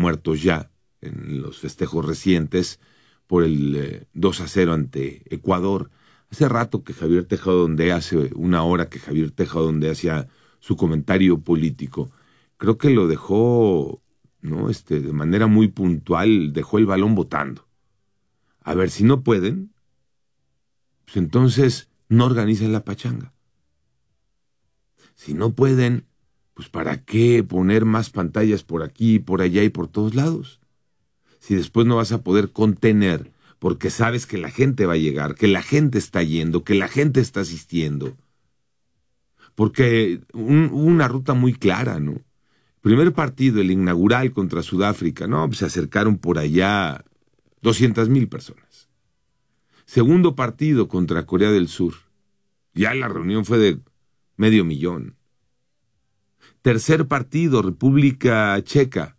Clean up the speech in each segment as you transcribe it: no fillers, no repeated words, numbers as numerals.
muertos ya en los festejos recientes por el 2-0 ante Ecuador. Hace rato que Javier Tejadonde, hace una hora que Javier Tejadonde hacía su comentario político. Creo que lo dejó, ¿no? De manera muy puntual, dejó el balón botando. A ver, si no pueden, pues entonces no organizan la pachanga. Si no pueden, pues ¿para qué poner más pantallas por aquí, por allá y por todos lados? Si después no vas a poder contener, porque sabes que la gente va a llegar, que la gente está yendo, que la gente está asistiendo. Porque hubo una ruta muy clara, ¿no? Primer partido, el inaugural contra Sudáfrica, no, pues se acercaron por allá 200,000 personas. Segundo partido contra Corea del Sur, ya la reunión fue de 500,000. Tercer partido, República Checa,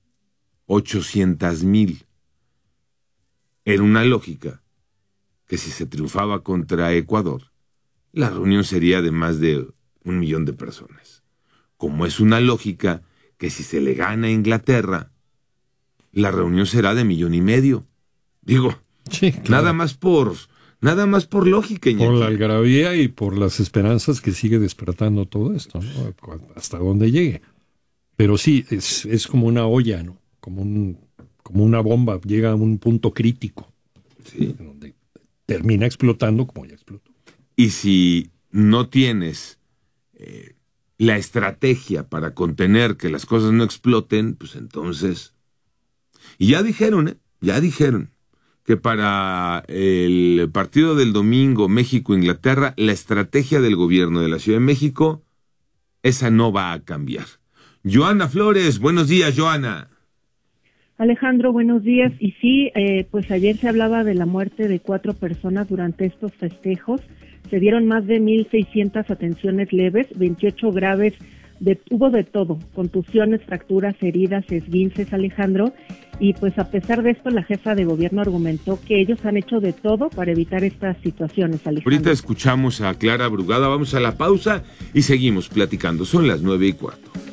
800,000. Era una lógica que si se triunfaba contra Ecuador, la reunión sería de más de 1,000,000 de personas. Como es una lógica que si se le gana a Inglaterra, la reunión será de 1,500,000. Digo, sí, claro. Nada más por lógica, Iñaki. Por la algarabía y por las esperanzas que sigue despertando todo esto, ¿no? Hasta donde llegue. Pero sí, es como una olla, ¿no? Como una bomba, llega a un punto crítico, sí, donde termina explotando como ya explotó. Y si no tienes la estrategia para contener que las cosas no exploten, pues entonces... Y ya dijeron que para el partido del domingo México-Inglaterra, la estrategia del gobierno de la Ciudad de México, esa no va a cambiar. Joana Flores, buenos días, Joana. Alejandro, buenos días. Y sí, pues ayer se hablaba de la muerte de 4 personas durante estos festejos. Se dieron más de 1,600 atenciones leves, 28 graves, hubo de todo, contusiones, fracturas, heridas, esguinces, Alejandro. Y pues a pesar de esto, la jefa de gobierno argumentó que ellos han hecho de todo para evitar estas situaciones, Alejandro. Ahorita escuchamos a Clara Brugada, vamos a la pausa y seguimos platicando. Son las 9:15.